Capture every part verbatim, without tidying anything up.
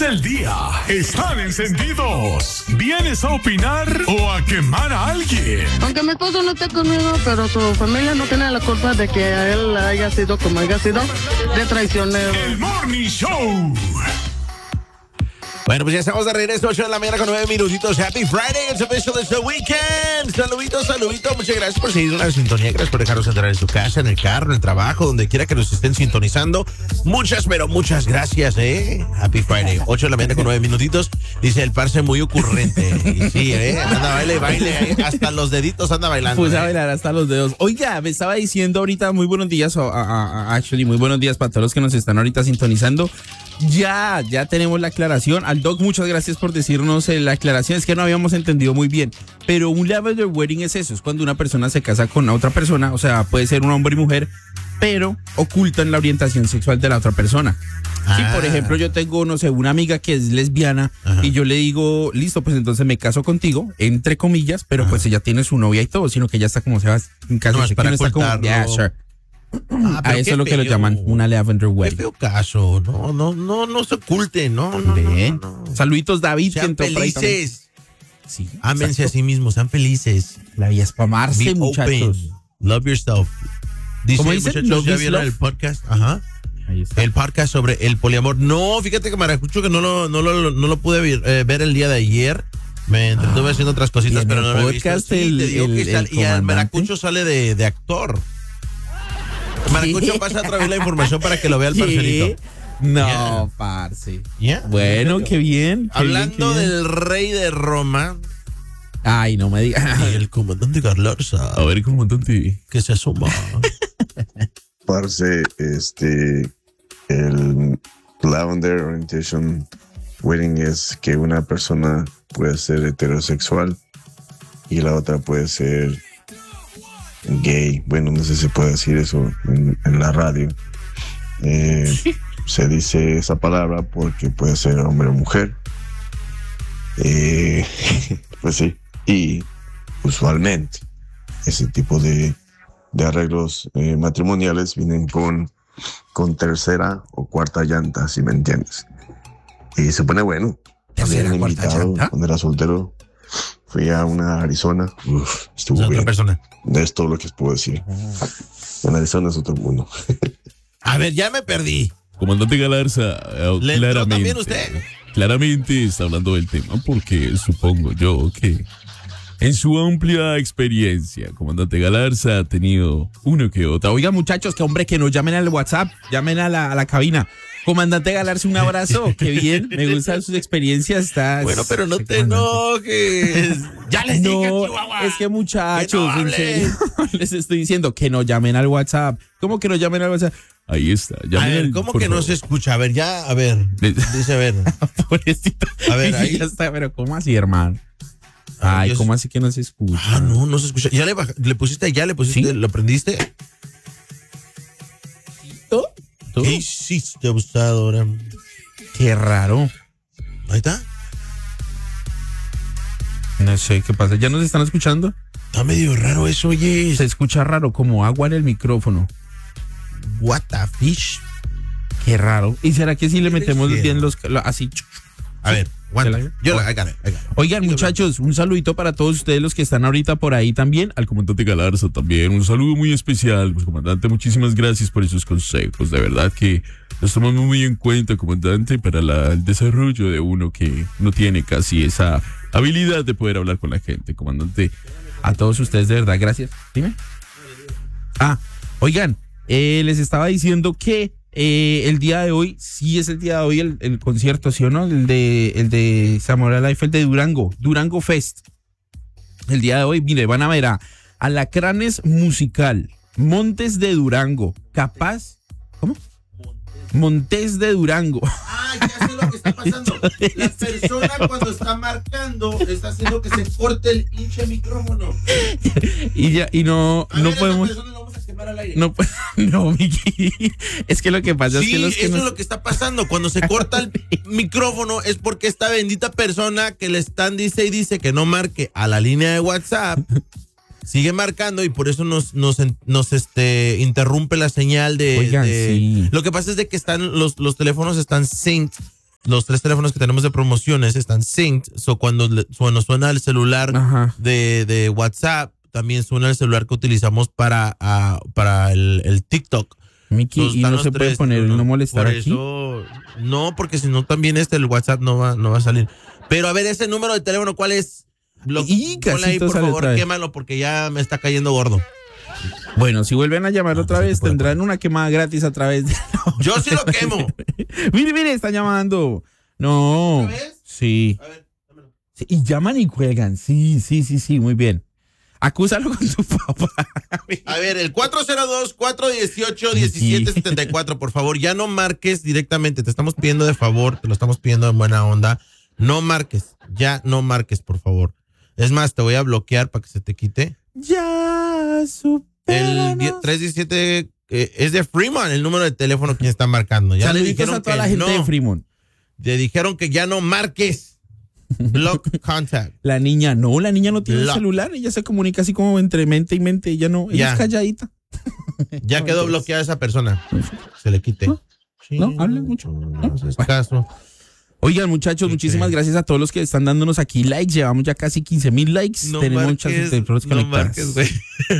del día están encendidos. ¿Vienes a opinar o a quemar a alguien? Aunque mi esposo no esté conmigo, pero su familia no tiene la culpa de que a él haya sido como haya sido, de traicionero. El Morning Show. Bueno, pues ya estamos de regreso, ocho de la mañana con nueve minutitos. Happy Friday, it's official, it's the weekend. Saluditos, saluditos, muchas gracias por seguir en la sintonía. Gracias por dejarnos entrar en tu casa, en el carro, en el trabajo, donde quiera que nos estén sintonizando. Muchas, pero muchas gracias, ¿eh? Happy Friday, ocho de la mañana con nueve minutitos. Dice el parce muy ocurrente. Y sí, ¿eh? Anda, baile, baile, ¿eh? Hasta los deditos anda bailando. Pues a ¿eh? bailar hasta los dedos. Oiga, me estaba diciendo ahorita, muy buenos días, a, a, a, actually, muy buenos días para todos los que nos están ahorita sintonizando. Ya, ya tenemos la aclaración. Al Doc, muchas gracias por decirnos eh, la aclaración. Es que no habíamos entendido muy bien. Pero un lavender wedding es eso. Es cuando una persona se casa con otra persona. O sea, puede ser un hombre y mujer, pero ocultan la orientación sexual de la otra persona. Ah. Si, por ejemplo, yo tengo, no sé, una amiga que es lesbiana. Ajá. Y yo le digo, listo, pues entonces me caso contigo, entre comillas, pero Ajá. pues ella tiene su novia y todo, sino que ella está como se va en caso no, de para está como, yeah, sure. Ah, a eso es lo que lo llaman una lavender wedding. Qué feo caso, no, no, no, no se oculte, no, no, no, no. Saluditos, David. Sean felices. Sí, ámense a sí mismos, sean felices. La vida es para amarse, Be muchachos. Open. Love yourself. Dice, ¿Cómo dice? Muchachos, ¿ya vieron el podcast? Ajá. Ahí está. El podcast sobre el poliamor. No, fíjate que Maracucho que no lo, no lo, no lo pude ver, eh, ver el día de ayer. Me entretuve ah, haciendo otras cositas, pero no lo he visto. Sí, el, te digo el, que el, sal, el y el Maracucho sale de, de actor. Maracucho pasa a través de la información para que lo vea el parcerito. No, yeah. parce. Yeah. Bueno, qué bien. Qué Hablando bien, qué bien. del rey de Roma. Ay, no me digas. Y el comandante Galarza. A ver, comandante. Que se asoma. Parce, este, el Lavender Orientation Wedding es que una persona puede ser heterosexual y la otra puede ser gay. Bueno, no sé si se puede decir eso en, en la radio. Eh, se dice esa palabra porque puede ser hombre o mujer. Eh, pues sí. Y usualmente ese tipo de, de arreglos eh, matrimoniales vienen con, con tercera o cuarta llanta, si me entiendes. Y se pone bueno. ¿Tercera o cuarta llanta? Cuando era soltero fui a una Arizona. Uf, estuvo bien. Otra persona. Es todo lo que puedo decir. En Arizona es otro mundo. A ver, ya me perdí. Comandante Galarza, ¿Le claramente, también usted? Claramente está hablando del tema porque supongo yo que en su amplia experiencia, Comandante Galarza ha tenido uno que otro. Oiga, muchachos, que hombre, que nos llamen al WhatsApp, llamen a la, a la cabina. Comandante Galarza, un abrazo, qué bien, me gustan sus experiencias. Está, bueno, pero no te enojes. Ya les no, dije, Chihuahua. Es que muchachos, que no en serio, les estoy diciendo que no llamen al WhatsApp. ¿Cómo que no llamen al WhatsApp? Ahí está. A ver, al, ¿cómo que favor. no se escucha? A ver, ya, a ver. Dice, a ver. Pobrecito. A ver, ahí ya está, pero ¿cómo así, hermano? Ay, Dios. ¿Cómo así que no se escucha? Ah, no, no se escucha. ¿Ya le, baj- le pusiste, ya le pusiste, ¿sí? ¿Lo prendiste? ¿Tú? ¿Tú? ¿Qué hiciste, abusadora? Qué raro. Ahí está. No sé qué pasa. ¿Ya nos están escuchando? Está medio raro eso, oye. Se escucha raro, como agua en el micrófono. What the fish. Qué raro. ¿Y será que si le metemos bien los, así? A ver, aguanta. Yo la, I got it, I got it. Oigan, muchachos, un saludito para todos ustedes los que están ahorita por ahí también. Al comandante Galarza también, un saludo muy especial. Pues, comandante, muchísimas gracias por esos consejos. De verdad que los tomamos muy en cuenta, comandante, para la, el desarrollo de uno que no tiene casi esa habilidad de poder hablar con la gente, comandante. A todos ustedes, de verdad, gracias. Dime. Ah, oigan, eh, les estaba diciendo que Eh, el día de hoy, sí es el día de hoy el, el concierto, ¿sí o no? El de, el de Samuel Eiffel de Durango, Durango Fest. El día de hoy, mire, van a ver a Alacranes Musical, Montes de Durango, Capaz, ¿cómo? Montes de Durango. Ah, ya sé lo que está pasando. La persona cuando está marcando está haciendo que se corte el hinche micrófono. Y ya, y no, a no ver, podemos. Persona lo vamos a quemar al aire. No, no, Miki. Es que lo que pasa sí, es que los que eso nos... es lo que está pasando. Cuando se corta el micrófono es porque esta bendita persona que le están dice y dice que no marque a la línea de WhatsApp sigue marcando y por eso nos nos, nos este interrumpe la señal de, Oigan, de... sí. Lo que pasa es de que están los los teléfonos están synced los tres teléfonos que tenemos de promociones están synced, so cuando, cuando suena el celular de, de WhatsApp, también suena el celular que utilizamos para, uh, para el, el TikTok. Miki, ¿y no se puede poner no, no molestar aquí? Eso, no, porque si no también este el WhatsApp no va, no va a salir. Pero a ver, ese número de teléfono, ¿cuál es? Lo, y ponle ahí, por favor, quémalo porque ya me está cayendo gordo. Bueno, si vuelven a llamar ah, otra vez, tendrán una quemada gratis a través de... Yo sí lo quemo. Mire, mire, está llamando. No. ¿Otra vez? Sí. A ver, dámelo. Sí. Y llaman y cuelgan. Sí, sí, sí, sí, muy bien. Acúsalo con tu papá. A ver, el cuatro cero dos, cuatro uno ocho, uno siete siete cuatro, por favor, ya no marques directamente. Te estamos pidiendo de favor, te lo estamos pidiendo en buena onda. No marques, ya no marques, por favor. Es más, te voy a bloquear para que se te quite. Ya, supéranos. El tres diecisiete eh, es de Fremont, el número de teléfono que está marcando. Ya le dijeron a toda que la gente no. de Fremont. Le dijeron que ya no marques. Block contact. La niña, no, la niña no tiene Block. celular. Ella se comunica así como entre mente y mente. Ella no, ella Ya. es calladita. Ya No, quedó entonces. bloqueada esa persona. Se le quite. No, Sí, no, habla mucho. No haces caso. Oigan, muchachos, Sí, muchísimas sí. gracias a todos los que están dándonos aquí likes. Llevamos ya casi quince mil likes. No Tenemos marques, muchas personas no conectadas. marques, güey.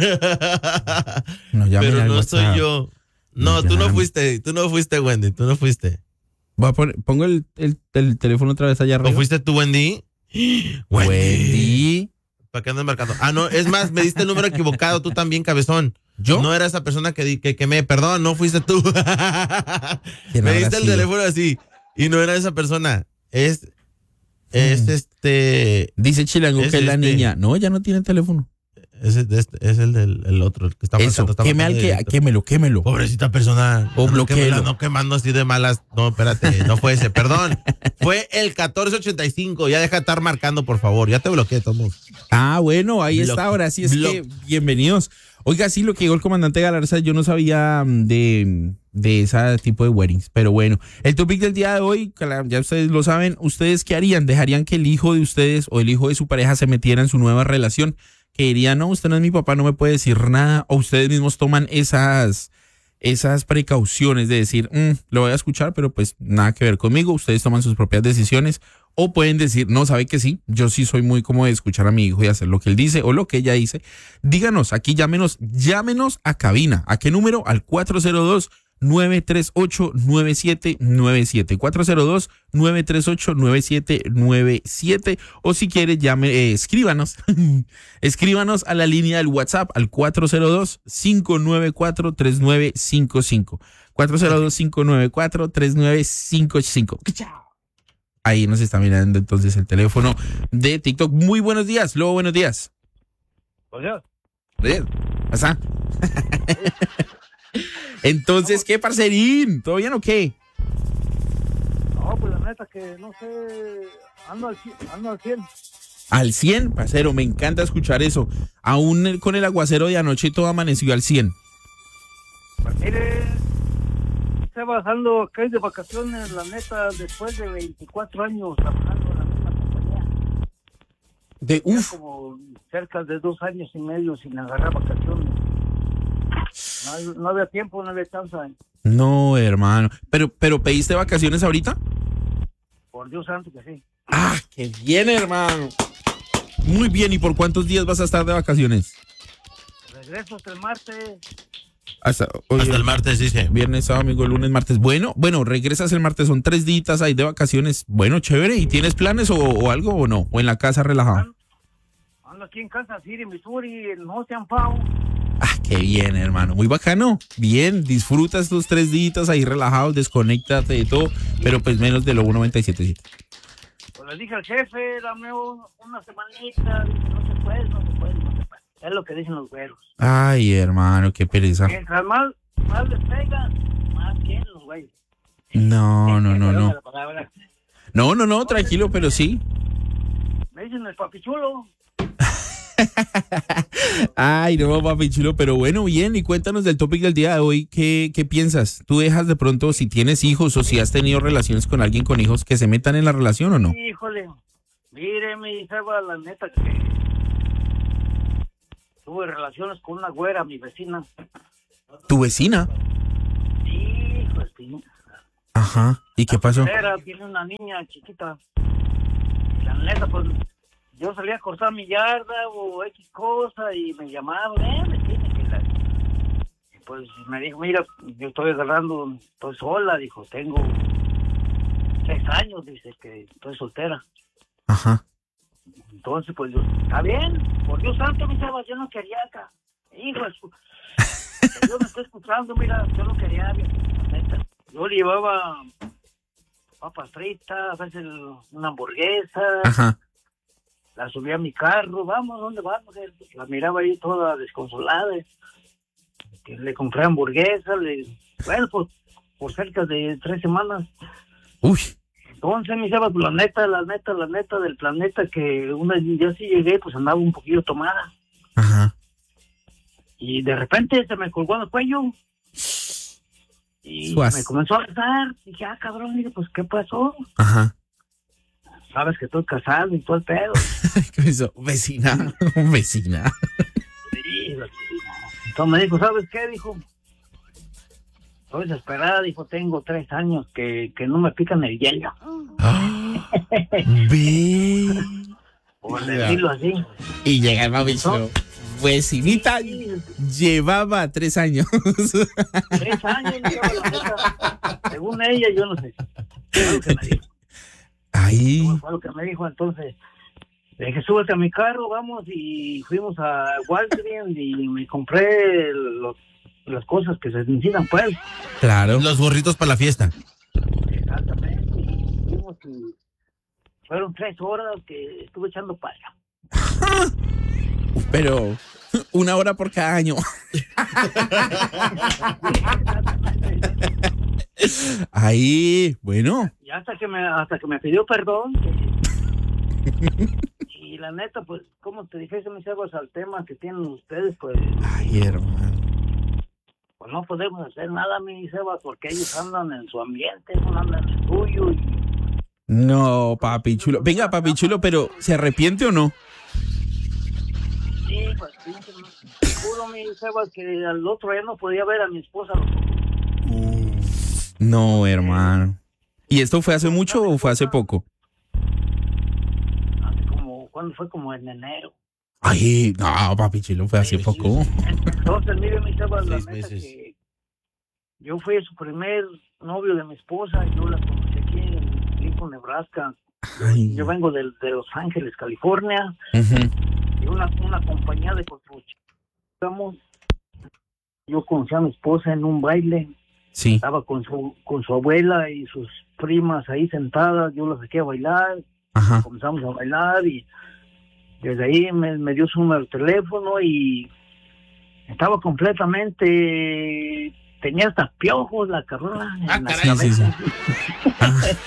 No, llamen Pero al no WhatsApp. soy yo. No, No, tú no llamen. fuiste, tú no fuiste, Wendy, tú no fuiste. Voy a poner, pongo el, el, el teléfono otra vez allá arriba. ¿O fuiste tú, Wendy? Wendy. ¿Para qué andas marcando? Ah, no, es más, me diste el número equivocado, tú también, cabezón. ¿Yo? No era esa persona que, di- que quemé, perdón, no fuiste tú. ¿Quién Me habrá diste el sido? teléfono así y no era esa persona. Es, es Mm. este, Dice Chilango Es que es la este. niña. No, ella no tiene teléfono. es, este- es el del el otro, el que está Eso, marcando. está queme al marcando que, directo. quémelo, quémelo. Pobrecita persona. O no, bloquéelo. quemela, no quemando así de malas. No, espérate, no fue ese. Perdón. Fue el catorce ochenta y cinco. Ya deja de estar marcando, por favor. Ya te bloqueé, Tomo. Ah, bueno, ahí Block, está. Ahora sí es block. que bienvenidos. Oiga, sí, lo que dijo el comandante Galarza, yo no sabía mm, de, de ese tipo de weddings. Pero bueno, el topic del día de hoy, claro, ya ustedes lo saben, ¿ustedes qué harían? ¿Dejarían que el hijo de ustedes o el hijo de su pareja se metiera en su nueva relación? Que dirían, no, usted no es mi papá, no me puede decir nada. O ustedes mismos toman esas, esas precauciones de decir, "Mm, lo voy a escuchar, pero pues nada que ver conmigo". Ustedes toman sus propias decisiones. O pueden decir, no, sabe que sí, yo sí soy muy como de escuchar a mi hijo y hacer lo que él dice o lo que ella dice. Díganos, aquí llámenos, llámenos a cabina. ¿A qué número? Al cuatro cero dos, nueve tres ocho, nueve siete nueve siete. cuatro cero dos, nueve tres ocho, nueve siete nueve siete. O si quiere, llame, eh, escríbanos. Escríbanos a la línea del WhatsApp al cuatro cero dos, cinco nueve cuatro, tres nueve cinco cinco. cuatro cero dos, cinco nueve cuatro, tres nueve cinco cinco. Ahí nos está mirando entonces el teléfono de TikTok. Muy buenos días, Lobo, buenos días. Buenos Bien, pasa. Entonces, ¿qué, parcerín? ¿Todo bien o qué? No, pues la neta que no sé, ando al, ci- ando al cien. Al cien, parcero, me encanta escuchar eso. Aún el- con el aguacero de anoche todo amaneció al cien. Pues mire, estoy bajando acá de vacaciones, la neta, después de veinticuatro años trabajando en la misma compañía. De Ya uf, como cerca de dos años y medio sin agarrar vacaciones. No, hay- no había tiempo, no había chance. no, hermano. Pero, pero ¿pediste vacaciones ahorita? Por Dios santo que sí. Ah, qué bien, hermano. Muy bien, ¿y por cuántos días vas a estar de vacaciones? Regreso hasta el martes. Hasta, oye, Hasta el martes, dice. Viernes, sábado, domingo, lunes, martes. Bueno, bueno, regresas el martes, son tres días ahí de vacaciones. Bueno, chévere. ¿Y tienes planes o, o algo o no? ¿O en la casa relajado? Ando aquí en Kansas City, Missouri, en Ocean Falls. Ah, qué bien, hermano. Muy bacano. Bien, disfruta estos tres días ahí relajados, desconéctate de todo, pero pues menos de lo noventa y siete punto siete. Pues le dije al jefe, dame un- una semanita. Dice, no se puede, no se puede, no se puede. Es lo que dicen los güeros. Ay, hermano, qué pereza. Mientras más, más les pegan, más quieren los güeyes. No, no, no, no. La palabra. No, no, no, tranquilo, pero sí. Me dicen el papichulo. Ay, no, papi chulo, pero bueno, bien, y cuéntanos del topic del día de hoy, ¿qué, qué piensas? ¿Tú dejas de pronto, si tienes hijos o si has tenido relaciones con alguien con hijos, que se metan en la relación o no? Híjole, mire, mi jefa, la neta que tuve relaciones con una güera, mi vecina. ¿Tu vecina? Hijo de pi- Ajá. ¿Y qué pasó? Era, tiene una niña chiquita. Y la neta, pues, yo salía a cortar mi yarda o X cosa y me llamaban, eh, me tiene que la... Y pues me dijo, mira, yo estoy agarrando, estoy sola, dijo, tengo tres años, dice, que estoy soltera. Ajá. Entonces, pues, yo, está bien, por Dios santo, mi chava, yo no quería acá. Hijo de su... Yo me estoy escuchando, mira, yo no quería, neta. Yo le llevaba papas fritas, a veces una hamburguesa. Ajá. La subí a mi carro, vamos, ¿dónde vamos? La miraba ahí toda desconsolada. Le compré hamburguesa, le... bueno, pues, por cerca de tres semanas. Uy. Entonces, mi chava, pues, la neta, la neta, la neta del planeta, que una yo sí llegué, pues andaba un poquillo tomada. Ajá. Y de repente se me colgó en el cuello. Y Suaz. me comenzó a rezar. Dije, ah, cabrón, dije, pues, ¿qué pasó? Ajá. Sabes que estoy casado y todo el pedo. ¿Qué hizo? Vecina. Vecina. Sí, entonces me dijo, ¿sabes qué? Dijo, estoy desesperada, dijo, tengo tres años que, que no me pican el hielo. ¡Ah! Ve. Por decirlo así. Y llega el mamicho. Vecinita llevaba tres años. Tres años, dijo, la neta. Según ella, yo no sé. Fue lo que me dijo. Ahí. Fue lo que me dijo, entonces. Le dije, súbete a mi carro, vamos, y fuimos a Walgreens y me compré los, las cosas que se necesitan, pues. Claro. Los gorritos para la fiesta. Exactamente, y fuimos y fueron tres horas que estuve echando pala. Pero una hora por cada año. Ahí, bueno. Y hasta que me, hasta que me pidió perdón. Que... y la neta, pues, como te dijese, mis chavos, al tema que tienen ustedes, pues... Ay, hermano. Pues no podemos hacer nada, mis chavos, porque ellos andan en su ambiente, no andan en el suyo y... No, papi chulo. Venga, papi chulo, pero ¿se arrepiente o no? Sí, pues, pinche, juro, mis chavos, que al otro día no podía ver a mi esposa. No, hermano. ¿Y esto fue hace mucho o fue hace poco? Hace como, ¿cuándo fue? Como en enero. Ay, no, papi chulo, fue hace poco. Entonces, mire, mis chavos, la Seis neta meses. que yo fui su primer novio de mi esposa, yo la conocí aquí en Lincoln, Nebraska. Ay. Yo vengo de, de Los Ángeles, California, Ujú. y una, una compañía de construcción. Vamos, yo conocí a mi esposa en un baile, Sí. estaba con su, con su abuela y sus primas ahí sentadas, yo las saqué a bailar, Ajá. comenzamos a bailar y desde ahí me, me dio su número de teléfono y estaba completamente, tenía hasta piojos la carrera en Ah, la caray, sí, sí, cabeza.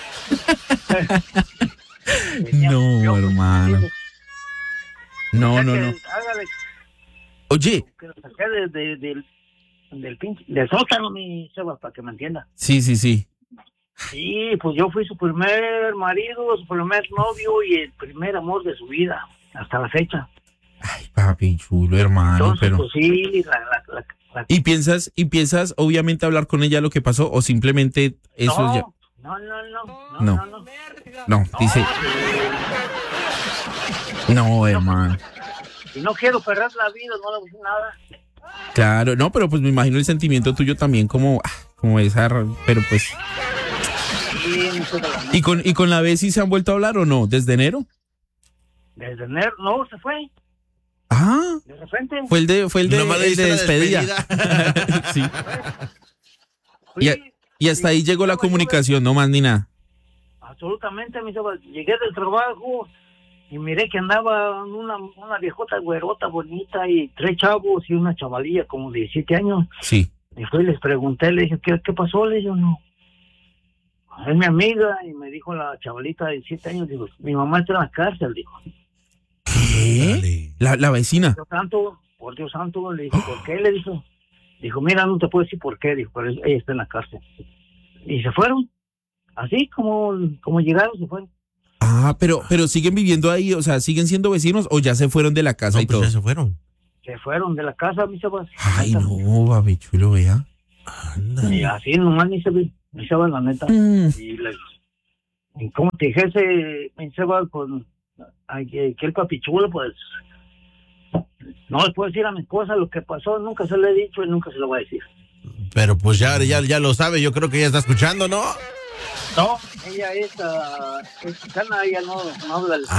Tenía No, piojos. hermano. No, O sea no, que no. hágale Oye, que lo saqué de, de- del, del pinche, del sótano, mi Sebas, para que me entienda. sí, sí, sí. Sí, pues yo fui su primer marido, su primer novio y el primer amor de su vida, hasta la fecha. Ay, papi chulo, hermano, Entonces, pero... pues sí, la, la, la, la- ¿Y piensas, y piensas obviamente hablar con ella lo que pasó o simplemente eso no, ya... no, no, no, no, No. no, no. No, dice... No, hermano. Y no quiero perder la vida, no le voy a decir nada. Claro, no, pero pues me imagino el sentimiento tuyo también como... ah, como esa... Pero pues... Sí, no sé de la- ¿Y con, y con la Bessie se han vuelto a hablar o no? ¿Desde enero? Desde enero, no, se fue, Ah, de repente. fue el de, fue el de, Nomás le el de diste la despedida. Sí. Fui, Y, a- y hasta ahí llegó la comunicación, no más ni nada. absolutamente, mi Sebas. Llegué del trabajo y miré que andaba una, una viejota güerota bonita y tres chavos y una chavalilla como de diecisiete años. Sí. Y fui y les pregunté, le dije, ¿qué, qué pasó? Le dije, no. Es mi amiga y me dijo la chavalita de diecisiete años, digo, mi mamá está en la cárcel, dijo. ¿Qué? Dale. La, la vecina. Dios santo, por Dios santo, le dije, ¿por qué? Le dijo, dijo, mira, no te puedo decir por qué, dijo, pero ella está en la cárcel. Y se fueron, así como, como llegaron, se fueron. Ah, pero, pero siguen viviendo ahí, o sea, siguen siendo vecinos o ya se fueron de la casa No, y pues todo. ya se fueron. Se fueron de la casa, mis chavos. Ay, no, papi chulo, vea. Anda. Y así nomás ni se ve. mi Seba, la neta. Mm. Y les, y como te dijese, mi Seba, pues, que el papichulo, pues, no le puedo decir a mi esposa lo que pasó, nunca se lo he dicho y nunca se lo voy a decir. Pero pues ya, ya, ya lo sabe, yo creo que ella está escuchando, ¿no? No, ella es, uh, es mexicana, ella no, no habla el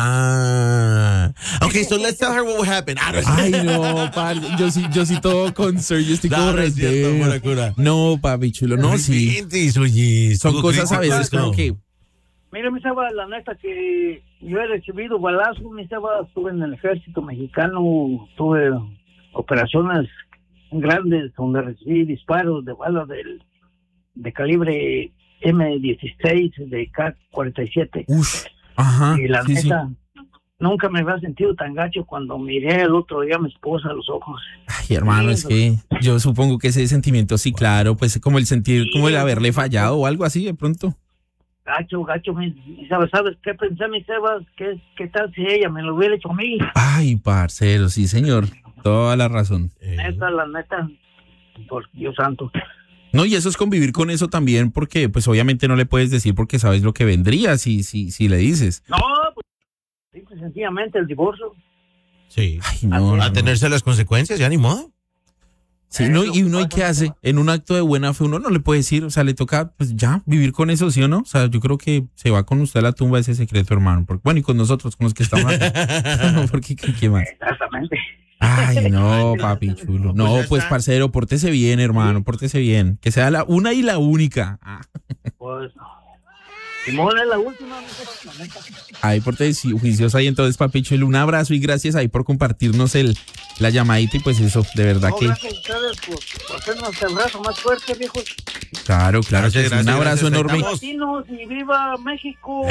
Ah. Okay, so let's tell her what happened. Ah, no, es- Ay, no, par, yo sí, yo sí todo concern, yo estoy No, como no es cierto, reteo. pura cura. No, papi chulo, no, sí. Inventes, oye, Son todo cosas a crítico veces esto. como que, Mira, mi Seba, la neta que yo he recibido balazos, mi Seba, estuve en el ejército mexicano, tuve operaciones grandes donde recibí disparos de balas del, de calibre eme dieciséis, de ka cuarenta y siete. uff, ajá, Y la sí, sí. neta, nunca me había sentido tan gacho cuando miré el otro día a mi esposa a los ojos. Ay, hermano, es que yo supongo que ese sentimiento, sí, claro, pues como el sentir, como el haberle fallado o algo así de pronto. Gacho, gacho, mi, mi Seba, ¿sabes qué pensé, mi Sebas? ¿Qué, ¿Qué tal si ella me lo hubiera hecho a mí? Ay, parcero, sí, señor, toda la razón. Eh, Neta, la neta, por Dios santo. No, y eso es convivir con eso también, porque pues obviamente no le puedes decir porque sabes lo que vendría si, si, si le dices. No, pues, simple y sencillamente el divorcio. Sí. Ay, no, A no. tenerse las consecuencias, ya ni modo. Sí, no, y uno, ¿y qué hace? En un acto de buena fe uno no le puede decir, o sea, le toca pues ya vivir con eso, ¿sí o no? O sea, yo creo que se va con usted a la tumba ese secreto, hermano. Porque, bueno, y con nosotros, con los que estamos acá. No, porque, ¿qué, qué más? Exactamente. Ay, no, papi chulo. No, ya pues, está. parcero, pórtese bien, hermano, pórtese bien. Que sea la una y la única. Ah. Pues, Simón es la última, mi Sebas, la neta. Ahí pórtese juicioso ahí entonces, papi chulo. Un abrazo y gracias ahí por compartirnos el, la llamadita y pues eso, de verdad No, que... gracias a ustedes por, por hacernos el brazo más fuerte, viejos. Claro, claro, Gracias, que sí, gracias, un abrazo gracias, enorme. estamos- Latinos y viva México.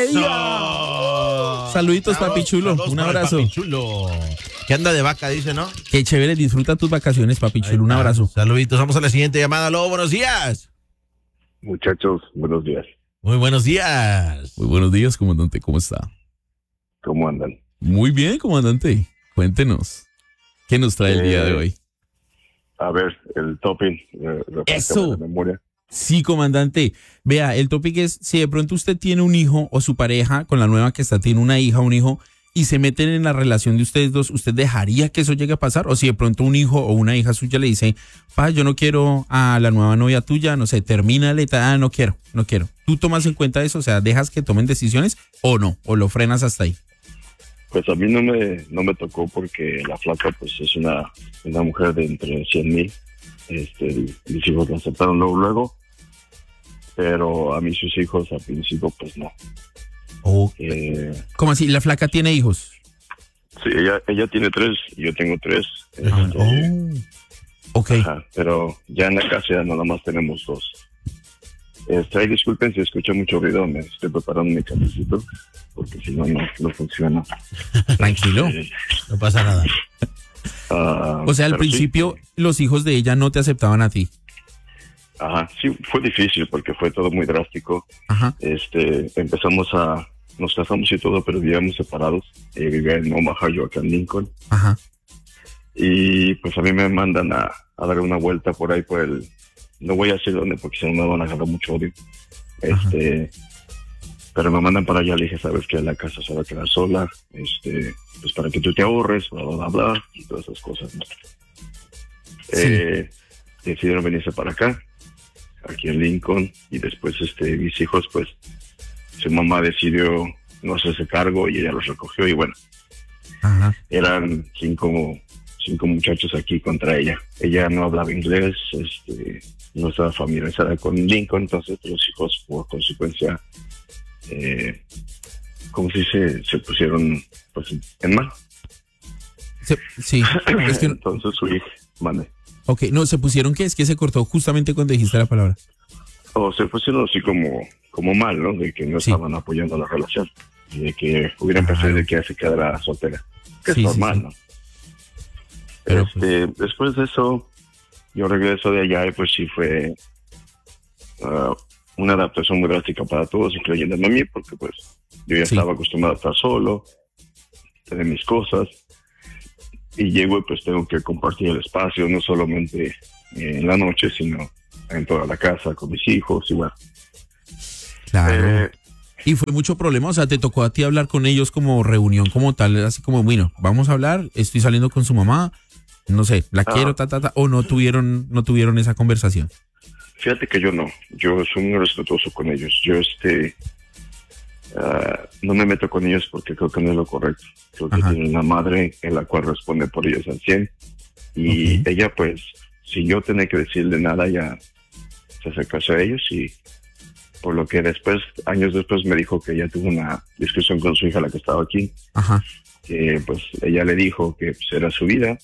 ¡Eso! Saluditos, papi chulo. Saludos Un para el abrazo. papi chulo. Que anda de vaca, dice, ¿no? Qué chévere, disfruta tus vacaciones, papi chulo. Un Ahí está. abrazo. Saluditos, vamos a la siguiente llamada. Aló, buenos días. Muchachos, buenos días. Muy buenos días. Muy buenos días, comandante, ¿cómo está? ¿Cómo andan? Muy bien, comandante. Cuéntenos. ¿Qué nos trae el día de Eh, hoy? A ver, el topping. eh, refrescame Eso. la memoria. Sí, comandante. Vea, el tópico es, si de pronto usted tiene un hijo o su pareja con la nueva que está, tiene una hija o un hijo y se meten en la relación de ustedes dos, ¿usted dejaría que eso llegue a pasar? O si de pronto un hijo o una hija suya le dice, pa, yo no quiero a la nueva novia tuya, no sé, termínale, ta- ah, no quiero, no quiero. ¿Tú tomas en cuenta eso? O sea, ¿dejas que tomen decisiones o no? ¿O lo frenas hasta ahí? Pues a mí no me, no me tocó porque la flaca pues es una, una mujer de entre cien mil. Este, mis hijos la aceptaron luego, luego. Pero a mí sus hijos al principio pues no. ¿O Eh, cómo así? ¿La flaca tiene hijos? sí, ella, ella tiene tres y yo tengo tres. Ah, Este, oh. Ok. Ajá, pero ya en la casa ya nada más tenemos dos. Este, ay, disculpen si escucho mucho ruido, me estoy preparando mi cafecito, porque si no, no, no funciona. Tranquilo. Eh, No pasa nada. ah, O sea, al pero sí, principio los hijos de ella no te aceptaban a ti. ajá, sí, fue difícil porque fue todo muy drástico. Ajá. Este, empezamos a, nos casamos y todo, pero vivíamos separados. Ella vivía en Omaha, yo acá en Lincoln. Ajá. Y pues a mí me mandan a, a dar una vuelta por ahí por el, no voy a decir dónde porque si no me van a agarrar mucho odio. Este, pero me mandan para allá, le dije, sabes que la casa se va a quedar sola, este, pues para que tú te ahorres, bla, bla, bla, bla, y todas esas cosas, ¿no? Eh, decidieron venirse para acá, aquí en Lincoln, y después este, mis hijos, pues, su mamá decidió no hacerse cargo y ella los recogió y bueno, Ajá. eran cinco, cinco muchachos aquí contra ella. Ella no hablaba inglés, este, no estaba familiarizada con Lincoln, entonces los hijos por consecuencia, eh, ¿cómo se dice? Se pusieron pues en mal. Se- sí. Es que, Entonces su hija, mande. ok, no, se pusieron que es que se cortó justamente cuando dijiste la palabra. O se pusieron así como, como mal, ¿no? De que no Sí. estaban apoyando la relación. Y de que hubieran preferido de que ella se quedara soltera. Que Sí, es sí, normal, sí. ¿no? Pero, este, después de eso, yo regreso de allá y pues sí fue ah, una adaptación muy drástica para todos, incluyéndome a mí, porque pues yo ya Sí. estaba acostumbrado a estar solo, tener mis cosas, y llego y pues tengo que compartir el espacio, no solamente en la noche, sino en toda la casa con mis hijos y bueno. Claro. Eh, Y fue mucho problema, o sea, te tocó a ti hablar con ellos como reunión, como tal, así como, bueno, vamos a hablar, estoy saliendo con su mamá, no sé, la Ah. quiero, ta, ta, ta, o no tuvieron, no tuvieron esa conversación. Fíjate que yo no, yo soy muy respetuoso con ellos. Yo este ah, no me meto con ellos porque creo que no es lo correcto. Creo que Ajá. tienen una madre en la cual responde por ellos al cien. Y Ok. ella pues, sin yo tener que decirle nada, ya se acercó a ellos y por lo que después, años después me dijo que ella tuvo una discusión con su hija, la que estaba aquí, Ajá, que pues ella le dijo que pues, era su vida,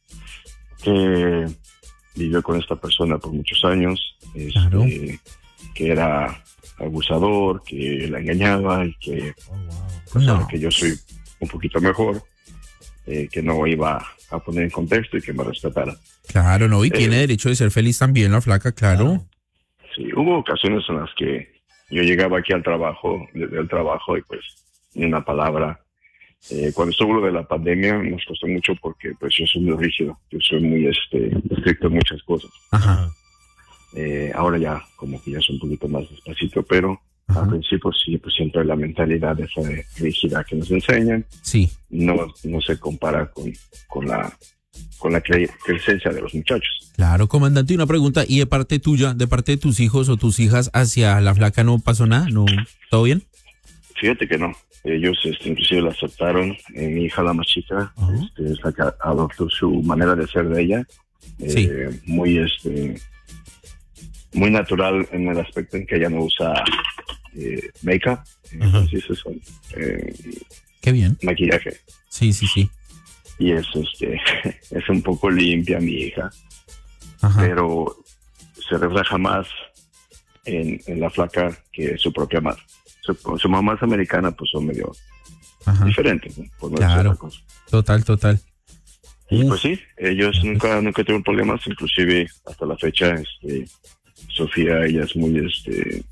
que vivió con esta persona por muchos años, este, Claro. que era abusador, que la engañaba y que, pues, No. ahora que yo soy un poquito mejor, eh, que no iba a poner en contexto y que me respetara. claro, no, y tiene Eh. derecho de ser feliz también la flaca, claro. Sí, hubo ocasiones en las que yo llegaba aquí al trabajo, desde el trabajo, y pues ni una palabra. Eh, cuando estuvo lo de la pandemia nos costó mucho porque pues yo soy muy rígido, yo soy muy este, estricto en muchas cosas. Ajá, Eh, ahora ya como que ya soy un poquito más despacito, pero Ajá. al principio sí, pues siempre la mentalidad esa de rígida que nos enseñan sí, no, no se compara con, con la con la cre- crecencia de los muchachos. claro, comandante, y una pregunta, ¿y de parte tuya, de parte de tus hijos o tus hijas hacia la flaca no pasó nada? ¿No? ¿Todo bien? Fíjate que no. Ellos este, inclusive la aceptaron. Eh, mi hija, la más chica, Ajá. este, es la que adoptó su manera de ser de ella. Eh, Sí. Muy este muy natural en el aspecto en que ella no usa eh, make-up. Eh, Ajá. así se son, eh, Qué bien. maquillaje. Sí, sí, sí. Y es, este, es un poco limpia mi hija, Ajá. pero se refleja más en, en la flaca que su propia madre. Su, su mamá es americana, pues son medio Ajá. diferentes, ¿no? Por no Claro. decir otra cosa. Total, total. Y Uf. pues sí, ellos nunca nunca tuvieron problemas, inclusive hasta la fecha, este, Sofía, ella es muy, este,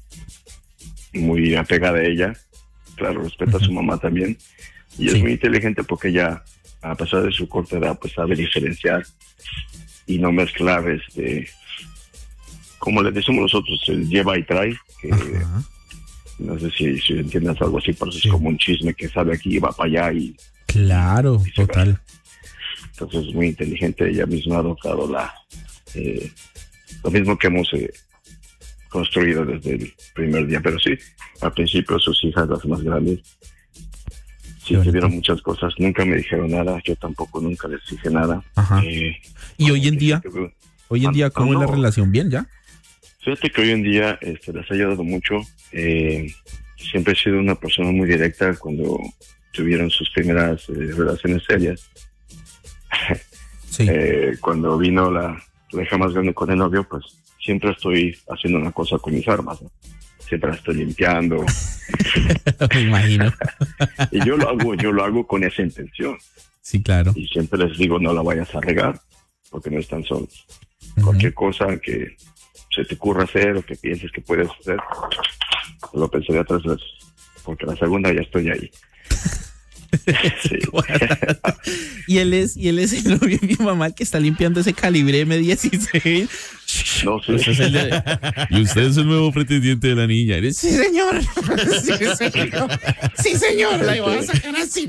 muy apegada a ella. Claro, respeta a su mamá también. Y Sí. es muy inteligente porque ella, a pesar de su corta edad, pues sabe diferenciar y no mezclar, este, como le decimos nosotros, el lleva y trae, que Ajá. no sé si, si entiendes algo así, pero Sí. es como un chisme que sabe aquí y va para allá y Claro, total. entonces es muy inteligente. Ella misma ha adoptado la eh, lo mismo que hemos eh, construido desde el primer día. Pero sí, al principio sus hijas, las más grandes, sí Qué se vieron bonito. muchas cosas. Nunca me dijeron nada, yo tampoco nunca les dije nada. Ajá. Eh, Y hoy en día, fíjate hoy en día, ¿cómo es la no. relación? ¿Bien ya? fíjate que hoy en día este, les ha ayudado mucho. Eh, siempre he sido una persona muy directa cuando tuvieron sus primeras eh, relaciones serias. Sí. Eh, cuando vino la, la hija más grande con el novio, pues siempre estoy haciendo una cosa con mis armas, ¿no? Siempre la estoy limpiando. Me imagino. Y yo lo hago, yo lo hago con esa intención. Sí, claro. Y siempre les digo, no la vayas a regar, porque no están solos. Ujú. Cualquier cosa que se te ocurra hacer o que pienses que puedes hacer, lo pensaría tres veces, porque la segunda ya estoy ahí. Sí. Y él es, y él es el novio de mi mamá el que está limpiando ese calibre M dieciséis. No sé. Ese es el de- Y usted es el nuevo pretendiente de la niña. ¿Eres? Sí, señor. Sí, señor. Sí, señor. La iba a sacar así.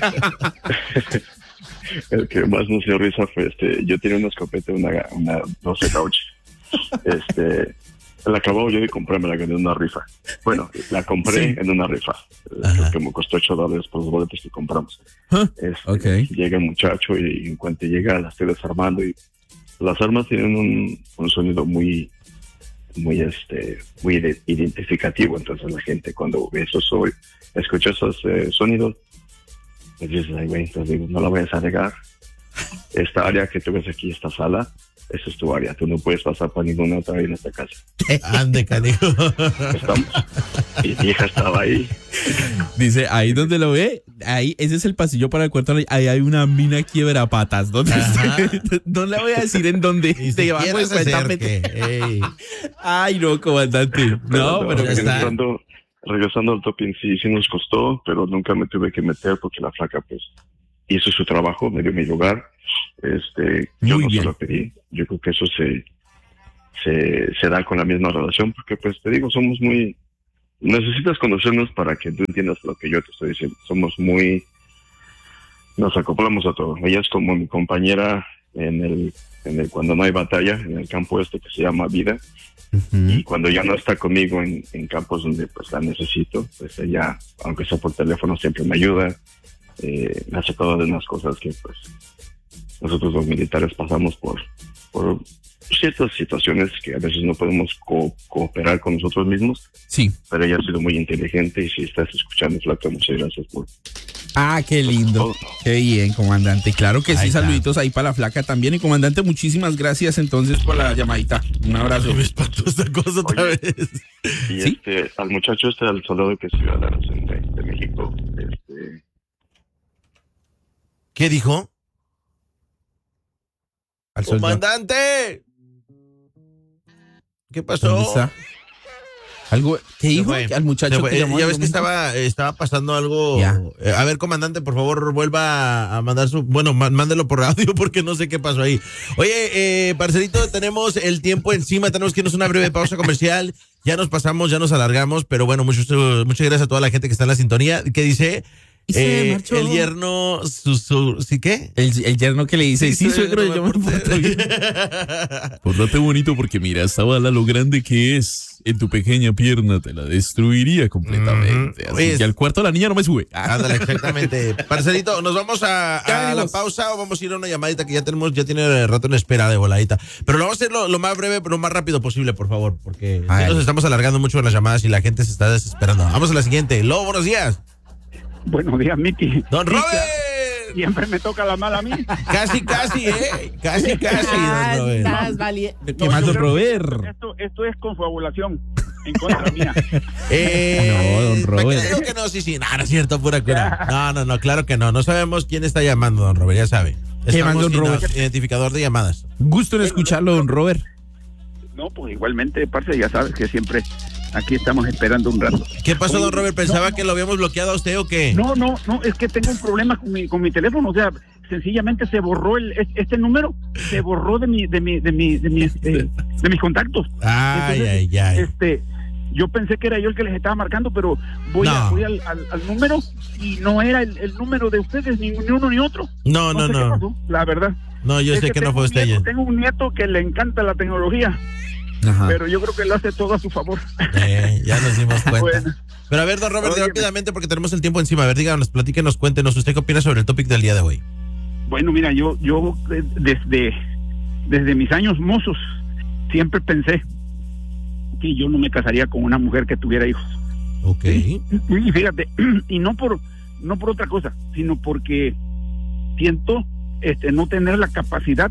El que más nos dio risa fue este, yo tenía una escopeta, una, una doce gauge. Este, la acababa yo de comprar, me la gané en una rifa. Bueno, la compré Sí. en una rifa. Eh, Ajá. Creo que me costó ocho dólares por los boletos que compramos. Ah, Este, ok. Llega el muchacho y en cuanto llega la estoy desarmando y las armas tienen un, un sonido muy, muy este, muy ide- identificativo. Entonces la gente cuando ve esos, so- escucha esos eh, sonidos, pues dices, ay güey, entonces digo, no la vayas a regar. Esta área que tú ves aquí, esta sala, esa es tu área. Tú no puedes pasar para ninguna otra en esta casa. Ande, canijo. Estamos. Y mi hija estaba ahí. Dice, ahí donde lo ve, ahí, ese es el pasillo para el cuarto, ahí hay una mina quiebrapatas. ¿Dónde Ajá. está? No le voy a decir en dónde. Ni Debajo siquiera del se tapete. acerque. Ey. Ay, no, comandante. No, pero ya está. regresando, regresando al topping, sí, sí nos costó, pero nunca me tuve que meter porque la flaca, pues, hizo su trabajo, me dio mi lugar. Este, yo Muy no bien. se lo pedí. Yo creo que eso se, se, se da con la misma relación, porque pues te digo, somos muy, necesitas conocernos para que tú entiendas lo que yo te estoy diciendo. Somos muy, nos acoplamos a todo. Ella es como mi compañera en el, en el cuando no hay batalla, en el campo este que se llama vida. Uh-huh. Y cuando ya no está conmigo en, en campos donde pues la necesito, pues ella, aunque sea por teléfono, siempre me ayuda. Eh, me ha sacado de unas cosas que pues nosotros los militares pasamos por, por ciertas situaciones que a veces no podemos co- cooperar con nosotros mismos. Sí. Pero ella ha sido muy inteligente y si estás escuchando, Flaca, muchas gracias por... Ah, qué lindo. Qué bien, comandante. Claro que sí, saluditos ahí para la Flaca también. Y comandante, muchísimas gracias entonces por la llamadita. Un abrazo. Me espantó esta cosa otra Oye, vez. Y ¿Sí? este, al muchacho este, al soldado que es ciudadano de, de México, este... ¿Qué dijo? Al soldado. ¡Comandante! ¿Qué pasó? ¿Dónde está? Algo, ¿qué dijo? Al muchacho que Eh, llamó. Ya ves que estaba, estaba pasando algo. Eh, a ver, comandante, por favor, vuelva a mandar su. Bueno, má- mándelo por audio porque no sé qué pasó ahí. Oye, eh, parcerito, tenemos el tiempo encima. Tenemos que irnos a una breve pausa comercial. Ya nos pasamos, ya nos alargamos. Pero bueno, muchas, muchas gracias a toda la gente que está en la sintonía. ¿Qué dice? Y se Eh, marchó. el yerno, su, su, ¿sí qué? El, el yerno que le dice, sí, Sí, suegro, suegro, yo me me porto bien. Pórtate bonito porque mira, esta bala lo grande que es en tu pequeña pierna te la destruiría completamente. Mm-hmm. Así Oye, que al cuarto la niña no me sube. Ah. Ándale, exactamente. Parcerito, ¿nos vamos a, a la pausa o vamos a ir a una llamadita que ya tenemos, ya tiene rato en espera de voladita? Pero lo vamos a hacer lo, lo más breve, pero lo más rápido posible, por favor, porque sí nos estamos alargando mucho en las llamadas y la gente se está desesperando. Vamos a la siguiente. Lobo, buenos días. Buenos días, Miki. Don Robert. Siempre me toca la mala a mí. Casi, casi, ¿eh? Casi, casi, don Robert. ¿Qué más, don Robert? Esto, esto es confabulación en contra mía. Eh, No, don Robert. ¿para qué digo que no? Sí, sí, no, no es cierto, pura cura. No, no, no, claro que no. No sabemos quién está llamando, don Robert, ya sabe. ¿Qué más, don sin Robert? Identificador de llamadas. Gusto en escucharlo, don Robert. No, pues igualmente, parce, ya sabes que siempre aquí estamos esperando un rato. ¿Qué pasó, don Oye, Robert? ¿Pensaba no, que lo habíamos bloqueado a usted o qué? No, no, no, es que tengo un problema con mi, con mi teléfono, o sea, sencillamente se borró el, este número, se borró de mi, de mi, de mi, de mi, este, de mis contactos. Ay, Entonces, ay, ay. Este, yo pensé que era yo el que les estaba marcando, pero voy, No. a, voy al, al, al número y no era el, el número de ustedes, ni, ni uno ni otro. No, no, sé no. qué pasó, la verdad. No, yo Es sé que, no tengo fue un usted. nieto- ya. Tengo un nieto que le encanta la tecnología, Ajá. pero yo creo que lo hace todo a su favor. Eh, ya nos dimos cuenta. Bueno. Pero a ver, don Robert, Oye, rápidamente, porque tenemos el tiempo encima. A ver, díganos, platíquenos, cuéntenos. ¿Usted qué opina sobre el topic del día de hoy? Bueno, mira, yo, yo eh, desde, desde mis años mozos siempre pensé que yo no me casaría con una mujer que tuviera hijos. Ok. Y fíjate, y no por, no por otra cosa, sino porque siento este, no tener la capacidad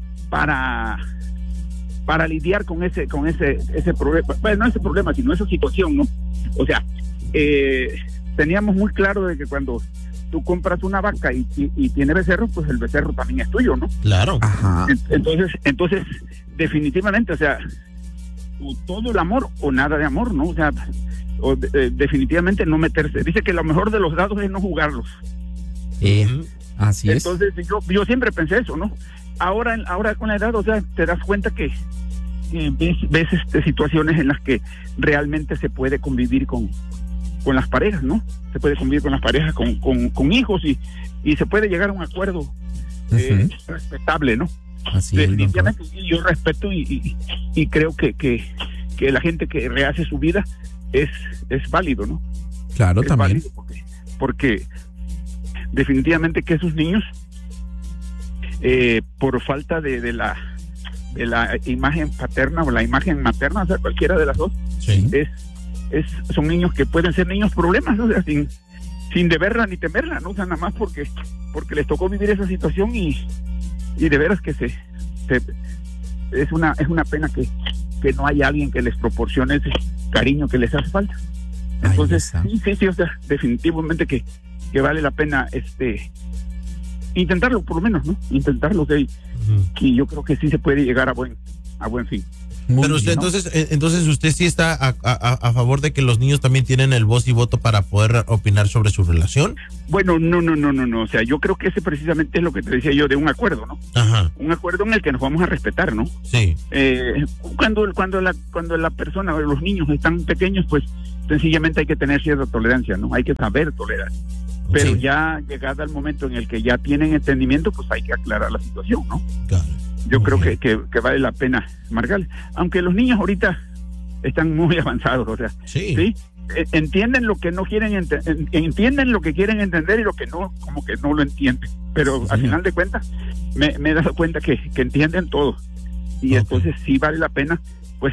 para para lidiar con ese con ese ese problema, bueno, no ese problema, sino esa situación, ¿no? O sea, eh, teníamos muy claro de que cuando tú compras una vaca y, y, y tiene becerro, pues el becerro también es tuyo, ¿no? Claro. Ajá. Entonces, entonces, definitivamente, o sea, o todo el amor o nada de amor, ¿no? O sea, o de- eh, definitivamente no meterse. Dice que lo mejor de los dados es no jugarlos. Eh, Ujú. así es. Entonces, yo, yo siempre pensé eso, ¿no? Ahora, ahora con la edad, o sea, te das cuenta que eh, ves, ves este, situaciones en las que realmente se puede convivir con, con las parejas, ¿no? Se puede convivir con las parejas, con, con, con hijos y, y se puede llegar a un acuerdo eh, Ujú. respetable, ¿no? Así es, don Robert. Definitivamente, y yo respeto y, y, y creo que, que, que la gente que rehace su vida es, es válido, ¿no? Claro, Es también. válido porque, porque definitivamente que esos niños, eh, por falta de, de la de la imagen paterna o la imagen materna, o sea, cualquiera de las dos, Sí. es, es son niños que pueden ser niños problemas, o sea, sin, sin deberla ni temerla, ¿no? O sea, nada más porque, porque les tocó vivir esa situación y, y de veras que se, se es una es una pena que, que no haya alguien que les proporcione ese cariño que les hace falta. Ahí Entonces, está. sí, sí, sí, o sea, definitivamente que, que vale la pena este intentarlo, por lo menos, ¿no? Intentarlo, que, Ujú. y yo creo que sí se puede llegar a buen a buen fin. Muy Pero usted, bien, ¿no? entonces, entonces usted sí está a, a, a favor de que los niños también tienen el voz y voto para poder opinar sobre su relación. Bueno, no, no, no, no, no. O sea, yo creo que ese precisamente es lo que te decía yo de un acuerdo, ¿no? Ajá. Un acuerdo en el que nos vamos a respetar, ¿no? Sí. Eh, cuando, cuando la, cuando la persona o los niños están pequeños, pues sencillamente hay que tener cierta tolerancia, ¿no? Hay que saber tolerar. Pero sí. Ya llegada el momento en el que ya tienen entendimiento, pues hay que aclarar la situación, ¿no? Claro. Yo creo que, que, que vale la pena marcarle. Aunque los niños ahorita están muy avanzados, o sea, sí, ¿sí? Entienden lo que no quieren ente entienden lo que quieren entender y lo que no, como que no lo entienden. Pero sí, al final de cuentas, me, me he dado cuenta que, que entienden todo. Y okay. Entonces sí vale la pena, pues,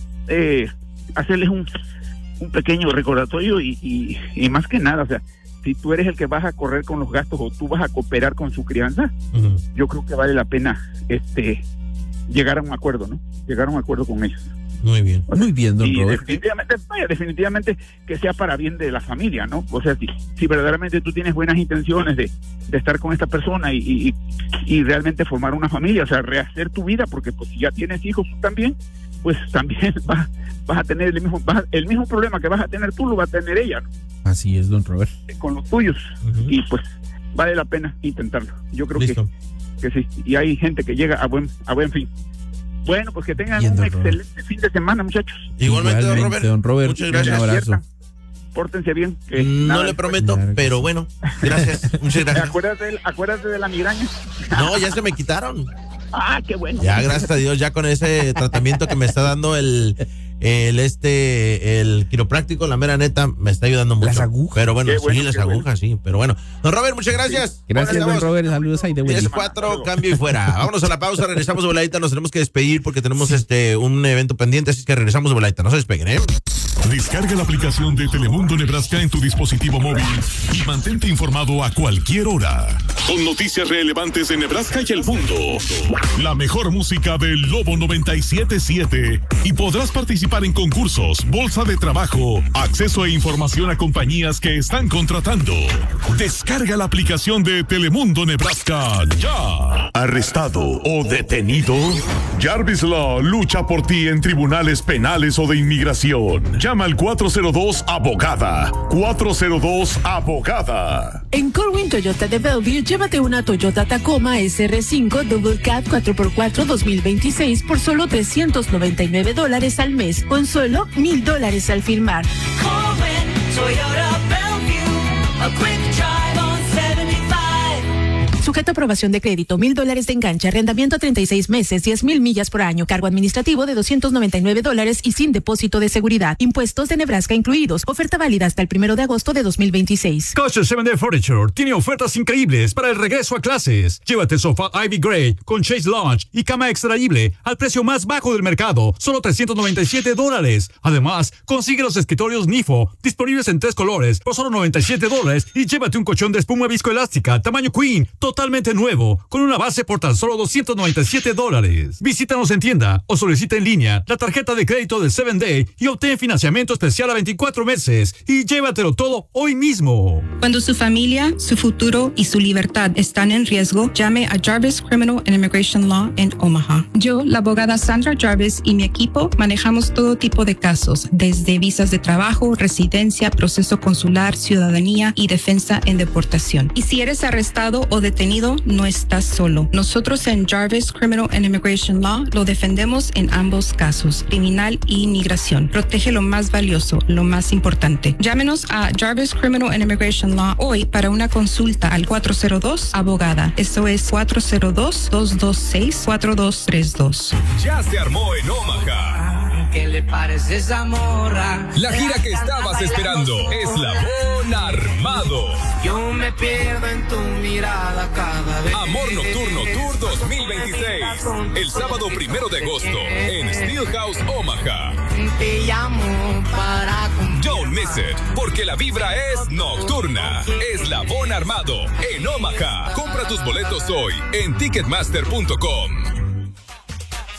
eh, hacerles un, un pequeño recordatorio y, y, y más que nada, o sea, si tú eres el que vas a correr con los gastos o tú vas a cooperar con su crianza, uh-huh. Yo creo que vale la pena este llegar a un acuerdo, ¿no? Llegar a un acuerdo con ellos. Muy bien, o sea, muy bien, don y Robert. Definitivamente, vaya, definitivamente que sea para bien de la familia, ¿no? O sea, si, si verdaderamente tú tienes buenas intenciones de, de estar con esta persona y, y, y realmente formar una familia, o sea, rehacer tu vida, porque pues si ya tienes hijos tú también, pues también vas, vas a tener el mismo, vas, el mismo problema que vas a tener tú lo va a tener ella, ¿no? Así es, don Robert. Con los tuyos. Uh-huh. Y pues vale la pena intentarlo. Yo creo que, que sí. Y hay gente que llega a buen, a buen fin. Bueno, pues que tengan Bien, un excelente Robert. fin de semana, muchachos. Igualmente, Igualmente don, Robert. don Robert. Muchas gracias. Un abrazo. Pórtense bien. Que no nada, le prometo, claro pero sí. Bueno, gracias. Muchas gracias. Acuérdate, acuérdate de la migraña. No, ya se me quitaron. Ah, qué bueno. Ya, gracias a Dios, ya con ese tratamiento que me está dando el, el este, el quiropráctico, la mera neta, me está ayudando mucho. Las agujas. Pero bueno, qué sí, bueno, las agujas, bueno. sí. Pero bueno. Don Robert, muchas gracias. Sí. Gracias, don Robert. Saludos ahí de diez cuatro, cambio y fuera. Vámonos a la pausa, regresamos de voladita, nos tenemos que despedir porque tenemos sí. este un evento pendiente, así que regresamos de voladita. No se despeguen, ¿eh? Descarga la aplicación de Telemundo Nebraska en tu dispositivo móvil y mantente informado a cualquier hora. Con noticias relevantes de Nebraska y el mundo. La mejor música del Lobo noventa y siete punto siete. Y podrás participar en concursos, bolsa de trabajo, acceso e información a compañías que están contratando. Descarga la aplicación de Telemundo Nebraska ya. ¿Arrestado o detenido? Jarvis Law lucha por ti en tribunales penales o de inmigración. Llama al cuatro cero dos abogada. cuatro cero dos abogada. En Corwin Toyota de Bellevue, llévate una Toyota Tacoma S R cinco Double Cab cuatro por cuatro dos mil veintiséis por solo trescientos noventa y nueve dólares al mes, con solo mil dólares al firmar. Corwin Toyota Bellevue, a quick drive on setenta y cinco. Sujeto a aprobación de crédito, mil dólares de enganche, arrendamiento a treinta y seis meses, diez mil millas por año, cargo administrativo de doscientos noventa y nueve dólares y sin depósito de seguridad, impuestos de Nebraska incluidos, oferta válida hasta el primero de agosto de dos mil veintiséis. Kosher siete Day Furniture tiene ofertas increíbles para el regreso a clases. Llévate sofá Ivy Gray con Chase Lounge y cama extraíble al precio más bajo del mercado, solo trescientos noventa y siete dólares. Además, consigue los escritorios Nifo, disponibles en tres colores, por solo noventa y siete dólares y llévate un colchón de espuma viscoelástica, tamaño Queen, totalmente nuevo, con una base por tan solo doscientos noventa y siete dólares. Visítanos en tienda o solicita en línea la tarjeta de crédito del siete Day y obtén financiamiento especial a veinticuatro meses y llévatelo todo hoy mismo. Cuando su familia, su futuro y su libertad están en riesgo, llame a Jarvis Criminal and Immigration Law en Omaha. Yo, la abogada Sandra Jarvis y mi equipo manejamos todo tipo de casos, desde visas de trabajo, residencia, proceso consular, ciudadanía y defensa en deportación. Y si eres arrestado o detenido, no estás solo. Nosotros en Jarvis Criminal and Immigration Law lo defendemos en ambos casos, criminal e inmigración. Protege lo más valioso, lo más importante. Llámenos a Jarvis Criminal and Immigration Law hoy para una consulta al cuatro cero dos abogada. Eso es cuatro cero dos, dos dos seis, cuatro dos tres dos. Ya se armó en Omaha. ¿Qué le parece esa morra? La gira que estabas esperando es La Bon Armado. Yo me pierdo en tu mirada cada vez. Amor Nocturno Tour dos mil veintiséis. El sábado primero de agosto en Steelhouse, Omaha. Te llamo para cumplir. Don't miss it, porque la vibra es nocturna. Es La Bon Armado en Omaha. Compra tus boletos hoy en ticketmaster punto com.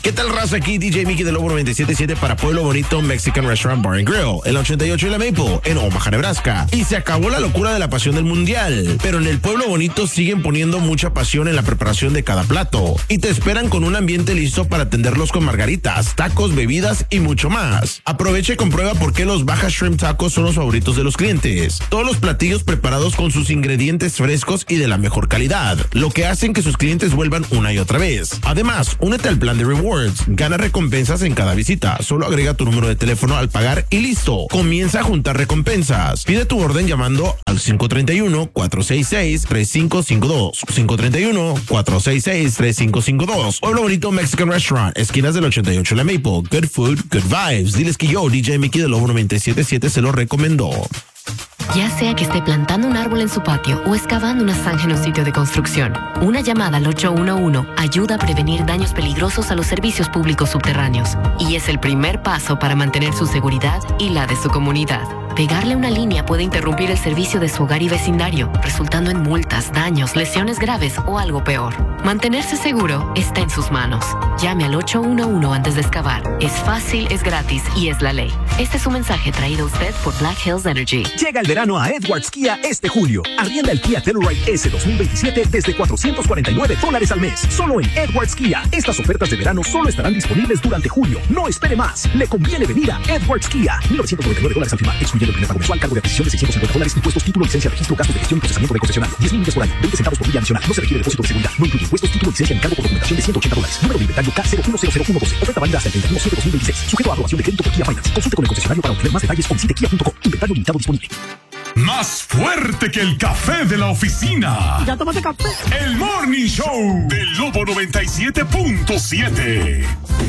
¿Qué tal, raza? Aquí D J Mickey de Lobo noventa y siete punto siete para Pueblo Bonito Mexican Restaurant Bar and Grill, el ochenta y ocho y la Maple, en Omaha, Nebraska. Y se acabó la locura de la pasión del mundial, pero en el Pueblo Bonito siguen poniendo mucha pasión en la preparación de cada plato y te esperan con un ambiente listo para atenderlos con margaritas, tacos, bebidas y mucho más. Aprovecha y comprueba por qué los Baja Shrimp Tacos son los favoritos de los clientes. Todos los platillos preparados con sus ingredientes frescos y de la mejor calidad, lo que hacen que sus clientes vuelvan una y otra vez. Además, únete al plan de rewards, gana recompensas en cada visita. Solo agrega tu número de teléfono al pagar y listo. Comienza a juntar recompensas. Pide tu orden llamando al cinco tres uno, cuatro seis seis, tres cinco cinco dos. cinco tres uno, cuatro seis seis, tres cinco cinco dos. Pueblo Bonito Mexican Restaurant, esquinas del ochenta y ocho la Maple. Good food, good vibes. Diles que yo, D J Mickey de Lobo noventa y siete punto siete, se lo recomendó. Ya sea que esté plantando un árbol en su patio o excavando una zanja en un sitio de construcción, una llamada al ocho uno uno ayuda a prevenir daños peligrosos a los servicios públicos subterráneos y es el primer paso para mantener su seguridad y la de su comunidad. Pegarle una línea puede interrumpir el servicio de su hogar y vecindario, resultando en multas, daños, lesiones graves o algo peor. Mantenerse seguro está en sus manos. Llame al ocho uno uno antes de excavar. Es fácil, es gratis y es la ley. Este es un mensaje traído a usted por Black Hills Energy. Llega el verano a Edwards Kia este julio. Arrienda el Kia Telluride S dos mil veintisiete desde cuatrocientos cuarenta y nueve dólares al mes. Solo en Edwards Kia. Estas ofertas de verano solo estarán disponibles durante julio. No espere más. Le conviene venir a Edwards Kia. mil novecientos noventa y nueve dólares al firmar. Excluyendo el primer pago mensual, cargo de adquisición de seiscientos cincuenta dólares, impuestos, título, licencia, registro, gastos de gestión y procesamiento de concesionario. diez mil millas por año. veinte centavos por milla adicional. No se requiere depósito de seguridad. No incluye impuestos, título, licencia ni cargo por documentación de ciento ochenta dólares. Número de inventario K cero uno cero cero uno doce. Oferta válida hasta el treinta y uno de septiembre de dos mil veintiséis. Sujeto a aprobación de crédito por Kia Finance. Consulte con el concesionario para obtener más detalles o visite kia punto com. Inventario limitado disponible. Más fuerte que el café de la oficina. ¿Ya tomaste café? El Morning Show del Lobo noventa y siete punto siete.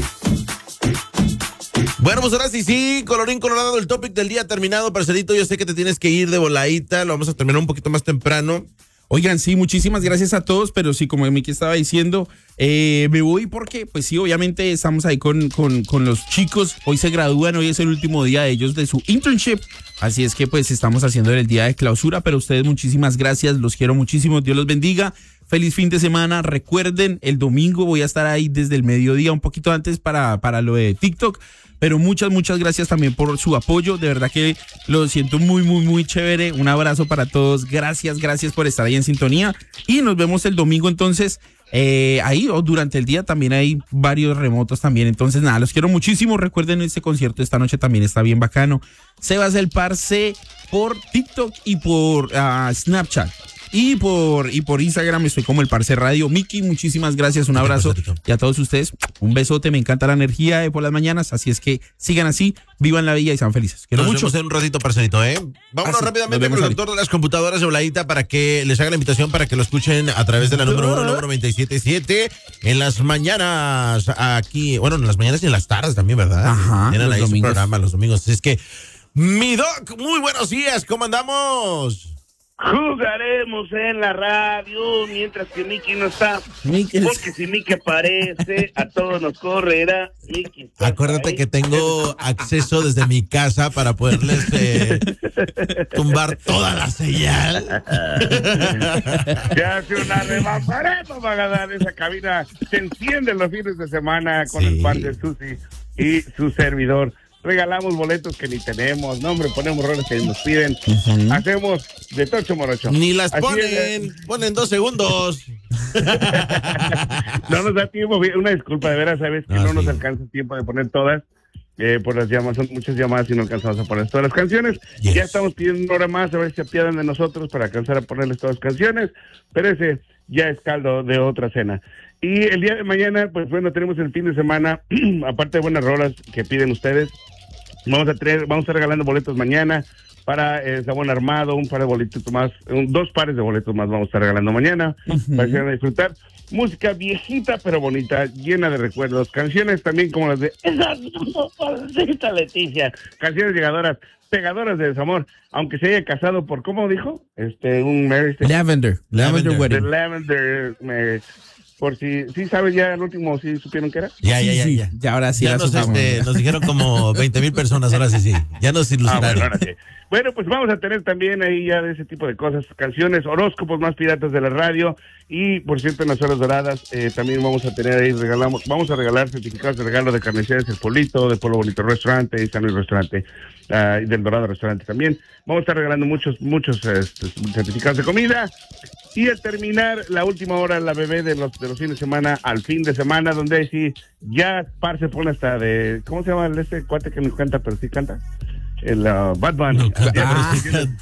Bueno, pues ahora sí, sí, colorín colorado, el topic del día terminado, parcerito. Yo sé que te tienes que ir de voladita, lo vamos a terminar un poquito más temprano. Oigan, sí, muchísimas gracias a todos, pero sí, como Miki estaba diciendo, eh, me voy porque, pues sí, obviamente estamos ahí con, con, con los chicos, hoy se gradúan, hoy es el último día de ellos de su internship, así es que pues estamos haciendo el día de clausura, pero ustedes muchísimas gracias, los quiero muchísimo, Dios los bendiga, feliz fin de semana, recuerden, el domingo voy a estar ahí desde el mediodía, un poquito antes para, para lo de TikTok, pero muchas, muchas gracias también por su apoyo. De verdad que lo siento muy, muy, muy chévere. Un abrazo para todos. Gracias, gracias por estar ahí en sintonía. Y nos vemos el domingo entonces. Eh, ahí o durante el día también hay varios remotos también. Entonces, nada, los quiero muchísimo. Recuerden, este concierto esta noche también está bien bacano. Sebas el Parce por TikTok y por uh, Snapchat. Y por, y por Instagram estoy como el Parce Radio. Miki, muchísimas gracias, un abrazo. Y a todos ustedes, un besote, me encanta la energía de por las mañanas, así es que sigan así, vivan la vida y sean felices. Quiero Nos mucho. vemos en un ratito, parcerito, ¿eh? Vámonos Ah, sí, rápidamente nos con el vemos doctor de las computadoras de voladita para que les haga la invitación para que lo escuchen a través de la número uno, número noventa y siete punto siete en las mañanas aquí, bueno, en las mañanas y en las tardes también, ¿verdad? Ajá, Tienen los ahí su domingos. programa los domingos. Así es que, mi doc, muy buenos días, ¿cómo andamos? Jugaremos en la radio mientras que Miki no está. Miki no Porque si Miki aparece, a todos nos correrá. Miki está Acuérdate ahí. que tengo acceso desde mi casa para poderles eh, tumbar toda la señal. Ya hace una rebambareta para ganar esa cabina. Se encienden los fines de semana con Sí. el par de Susi y su servidor. Regalamos boletos que ni tenemos, no hombre, ponemos roles que nos piden. Uh-huh. Hacemos de tocho morocho. Ni las Así ponen, es. ponen dos segundos. No nos da tiempo, una disculpa, de veras, sabes que Ah, no sí. nos alcanza el tiempo de poner todas, eh, por las llamadas, son muchas llamadas y no alcanzamos a poner todas las canciones. Yes. Ya estamos pidiendo una hora más, a ver si se apiadan de nosotros para alcanzar a ponerles todas las canciones, pero ese ya es caldo de otra cena. Y el día de mañana, pues bueno, tenemos el fin de semana, aparte de buenas rolas que piden ustedes, vamos a traer, vamos a estar regalando boletos mañana para eh, Sabón Armado, un par de boletos más, un, dos pares de boletos más vamos a estar regalando mañana, Uh-huh. para que vayan a disfrutar. Música viejita pero bonita, llena de recuerdos, canciones también como las de esa mamacita Leticia, canciones llegadoras, pegadoras de desamor, aunque se haya casado por, ¿cómo dijo? Este, un marriage. Lavender, Lavender, Lavender. Wedding. The Lavender marriage. Por si, ¿sí sabes ya el último, sí supieron qué era? Ya, ya, ya, Sí, ya. ya ahora sí Ya la nos, supamos. este, nos dijeron como veinte mil personas, ahora sí, sí. Ya nos Ah, bueno, ilustraron. ahora sí. Bueno, pues vamos a tener también ahí ya de ese tipo de cosas, canciones, horóscopos más piratas de la radio y, por cierto, en las horas doradas eh, también vamos a tener ahí, regalamos, vamos a regalar certificados de regalo de Carnicerías El Polito, de Pueblo Bonito Restaurante y San Luis Restaurante, uh, y del Dorado Restaurante también. Vamos a estar regalando muchos, muchos este, certificados de comida. Y al terminar la última hora, la bebé de los de los fines de semana al fin de semana, donde sí, ya par se pone hasta de, ¿cómo se llama este cuate que no canta, pero sí canta? El uh, Bad Bunny. No, ah,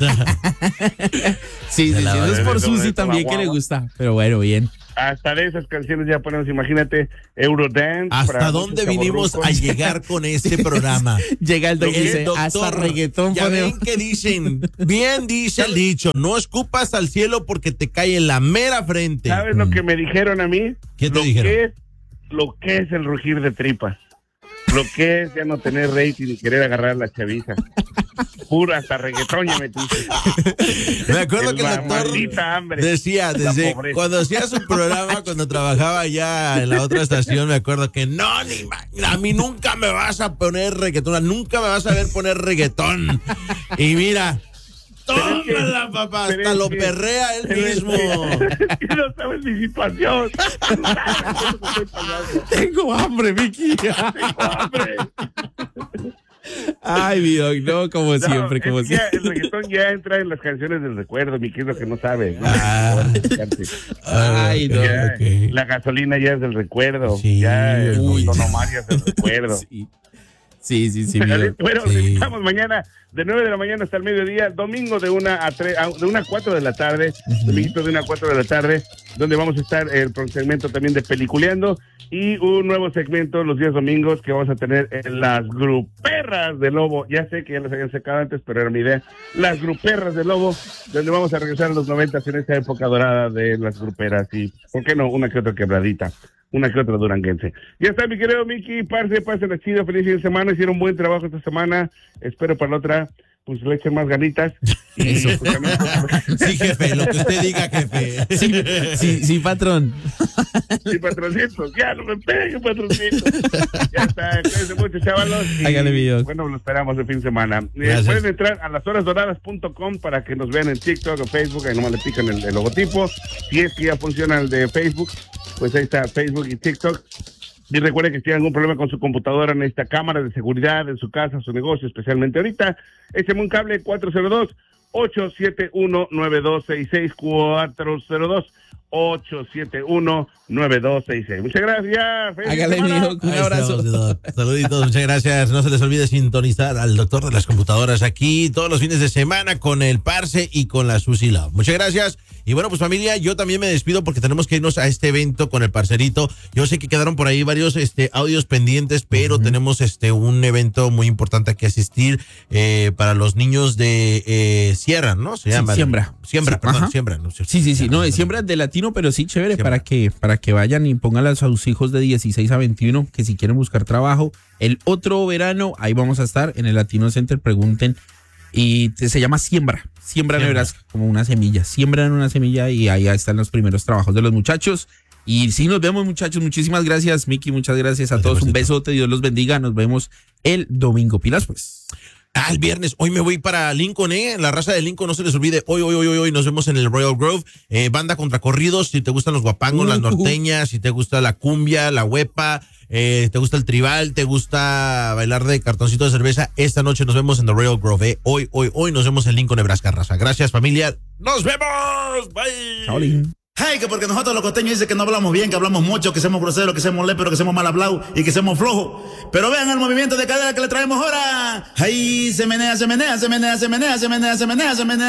sí, sí, sí, eso es por Susi también que le gusta, pero bueno, bien. Hasta de esas canciones ya ponemos, imagínate, Eurodance. ¿Hasta dónde vinimos a llegar con este programa? Llega el doctor y dice, doctor, hasta reggaetón. Ya ven que dicen, bien dice el dicho, no escupas al cielo porque te cae en la mera frente. ¿Sabes mm. lo que me dijeron a mí? ¿Qué te lo dijeron? Que es, lo que es el rugir de tripas. Lo que es ya no tener rating y querer agarrar la chaviza. Pura hasta reggaetón ya metiste. Me acuerdo el que el doctor hambre, decía, desde cuando hacía su programa, cuando trabajaba ya en la otra estación, me acuerdo que no, ni a mí nunca me vas a poner reggaetón, nunca me vas a ver poner reggaetón. Y mira, tómala, papá, hasta lo perrea él mismo. Que no sabes mi situación. Tengo hambre, Vicky. Tengo hambre. Ay, mi doc, no, como no, siempre, como siempre. El reggaetón ya entra en las canciones del recuerdo, mi querido, que no sabe. ¿no? Ah. Ay, no, ya, okay. La gasolina ya es del recuerdo. Sí, ya el uy, Tonomaria es del recuerdo. Sí. Sí, sí, sí. Bueno, sí. Los invitamos mañana de nueve de la mañana hasta el mediodía, domingo de una a tres, de una a cuatro de la tarde, uh-huh. Domingo de una a cuatro de la tarde, donde vamos a estar el segmento también de Peliculeando y un nuevo segmento los días domingos que vamos a tener en las Gruperras de Lobo. Ya sé que ya las habían sacado antes, pero era mi idea. Las Gruperras de Lobo, donde vamos a regresar a los noventas en esa época dorada de las gruperas y, ¿por qué no? Una que otra quebradita. Una que otra duranguense. Ya está, mi querido Mickey, parce, pasen chido, feliz fin de semana, hicieron un buen trabajo esta semana, espero para la otra, pues le echen más ganitas. Y, Eso. Pues, también, sí, jefe, lo que usted diga, jefe. Sí, sí, sí, patrón. Sí, patroncito, ya no me pegue, patroncito. Ya está, cuídense mucho, chavalos. Y, hágale video. Bueno, lo esperamos el fin de semana. Eh, pueden entrar a las horas doradas punto com para que nos vean en TikTok o Facebook, ahí nomás le pican el, el logotipo. Si es que ya funciona el de Facebook, pues ahí está Facebook y TikTok. Y recuerden que si tienen algún problema con su computadora, necesita cámaras de seguridad en su casa, su negocio, especialmente ahorita, écheme un cable cuatro cero dos, ocho siete uno, nueve dos seis seis, cuatro cero dos, ocho siete uno, nueve dos seis seis. Muchas gracias. Hágale, mijo, un abrazo. Estamos, saluditos, muchas gracias. No se les olvide sintonizar al doctor de las computadoras aquí todos los fines de semana con el Parce y con la Susi Love. Muchas gracias. Y bueno, pues familia, yo también me despido porque tenemos que irnos a este evento con el parcerito. Yo sé que quedaron por ahí varios este, audios pendientes, pero uh-huh. tenemos este un evento muy importante a que asistir eh, para los niños de eh, Sierra, ¿no? Se llama. Sí, siembra. Siembra, sí, perdón, ajá. siembra. No, sí, sí, sí, no, es siembra de latino, pero sí chévere siembra. para que para que vayan y pongan a sus hijos de dieciséis a veintiuno que si quieren buscar trabajo. El otro verano, ahí vamos a estar en el Latino Center, pregunten. Y se llama Siembra, Siembra en Nebraska, como una semilla, siembran una semilla y ahí están los primeros trabajos de los muchachos. Y sí, nos vemos, muchachos, muchísimas gracias, Miki, muchas gracias a gracias, todos, un besote, Dios los bendiga, nos vemos el domingo, pilas pues. Ah, el viernes, hoy me voy para Lincoln, eh, la raza de Lincoln, no se les olvide, hoy, hoy, hoy, hoy, hoy nos vemos en el Royal Grove, eh, banda contra corridos, si te gustan los guapangos, uh, las norteñas, uh, si te gusta la cumbia, la huepa, eh, te gusta el tribal, te gusta bailar de cartoncito de cerveza, esta noche nos vemos en el Royal Grove, eh, hoy, hoy, hoy nos vemos en Lincoln, Nebraska, raza. Gracias, familia, nos vemos, bye. Chao, Lin. Hey, que porque nosotros los costeños dicen que no hablamos bien, que hablamos mucho, que somos groseros, que somos léperos, que somos mal hablados y que somos flojos. Pero vean el movimiento de cadera que le traemos ahora. Ahí se menea, se menea, se menea, se menea, se menea, se menea, se menea.